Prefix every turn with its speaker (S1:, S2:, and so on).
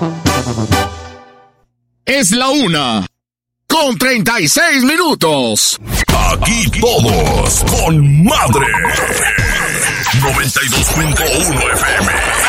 S1: Es la 1:36.
S2: Aquí todos con madre. 92.1 FM.